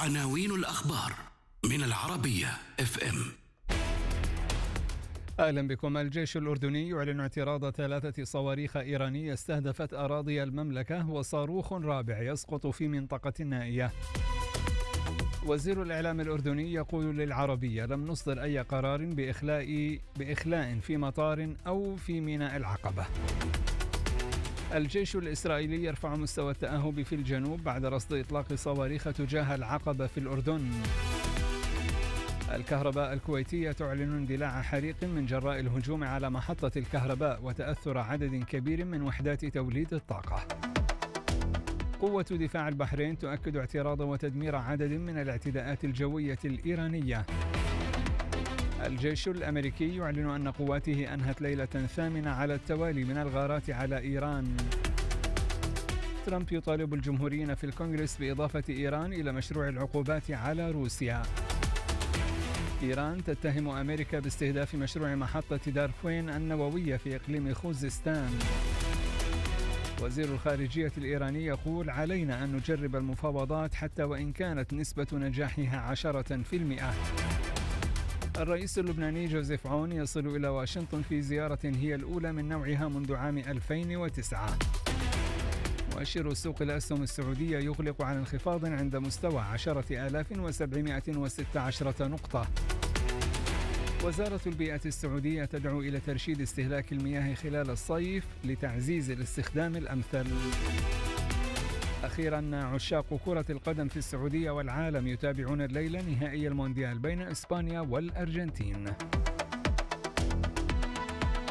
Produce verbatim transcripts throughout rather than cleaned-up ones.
عناوين الأخبار من العربية اف ام. أهلا بكم. الجيش الأردني يعلن اعتراض ثلاثة صواريخ إيرانية استهدفت أراضي المملكة وصاروخ رابع يسقط في منطقة النائية. وزير الإعلام الأردني يقول للعربية: لم نصدر أي قرار بإخلاء بإخلاء في مطار أو في ميناء العقبة. الجيش الإسرائيلي يرفع مستوى التأهب في الجنوب بعد رصد إطلاق صواريخ تجاه العقبة في الأردن. الكهرباء الكويتية تعلن اندلاع حريق من جراء الهجوم على محطة الكهرباء وتأثر عدد كبير من وحدات توليد الطاقة. قوة دفاع البحرين تؤكد اعتراض وتدمير عدد من الاعتداءات الجوية الإيرانية. الجيش الأمريكي يعلن أن قواته أنهت ليلة ثامنة على التوالي من الغارات على إيران. ترامب يطالب الجمهوريين في الكونغرس بإضافة إيران إلى مشروع العقوبات على روسيا. إيران تتهم أمريكا باستهداف مشروع محطة دارفوين النووية في إقليم خوزستان. وزير الخارجية الإيراني يقول: علينا أن نجرب المفاوضات حتى وإن كانت نسبة نجاحها عشرة في المئة. الرئيس اللبناني جوزيف عون يصل إلى واشنطن في زيارة هي الأولى من نوعها منذ عام ألفين وتسعة. مؤشر سوق الأسهم السعودية يغلق على انخفاض عند مستوى عشرة آلاف وسبعمائة وستة عشر نقطة. وزارة البيئة السعودية تدعو إلى ترشيد استهلاك المياه خلال الصيف لتعزيز الاستخدام الأمثل. أخيراً، عشاق كرة القدم في السعودية والعالم يتابعون الليلة نهائي المونديال بين إسبانيا والأرجنتين.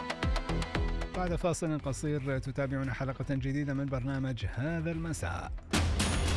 بعد فاصل قصير تتابعون حلقة جديدة من برنامج هذا المساء.